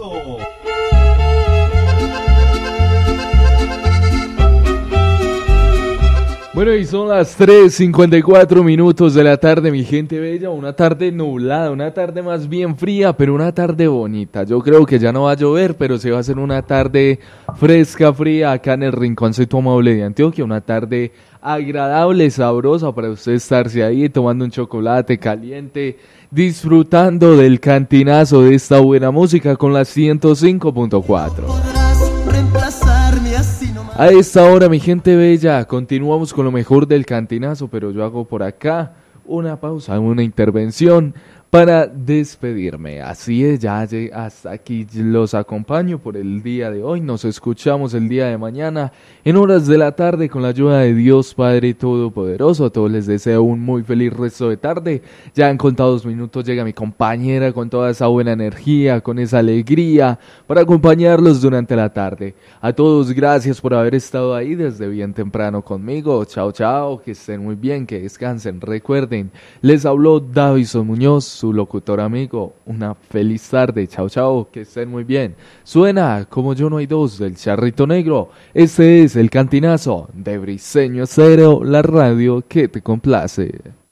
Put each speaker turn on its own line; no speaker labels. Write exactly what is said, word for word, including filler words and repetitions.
Bueno, y son las tres cincuenta y cuatro minutos de la tarde, mi gente bella. Una tarde nublada, una tarde más bien fría, pero una tarde bonita. Yo creo que ya no va a llover, pero se va a hacer una tarde fresca, fría, acá en el Rinconcito Amable de Antioquia. Una tarde agradable, sabrosa para usted estarse ahí tomando un chocolate caliente, disfrutando del cantinazo de esta buena música con la ciento cinco punto cuatro. A esta hora, mi gente bella, continuamos con lo mejor del cantinazo, pero yo hago por acá una pausa, una intervención para despedirme. Así es, ya hasta aquí los acompaño por el día de hoy. Nos escuchamos el día de mañana en horas de la tarde con la ayuda de Dios Padre Todopoderoso. A todos les deseo un muy feliz resto de tarde. Ya en contados minutos llega mi compañera con toda esa buena energía, con esa alegría para acompañarlos durante la tarde. A todos, gracias por haber estado ahí desde bien temprano conmigo. Chao, chao, que estén muy bien, que descansen. Recuerden, les habló Davison Muñoz, su locutor amigo. Una feliz tarde, chao chao, que estén muy bien. Suena Como Yo No Hay Dos del Charrito Negro. Este es el cantinazo de Briseño Acero, la radio que te complace.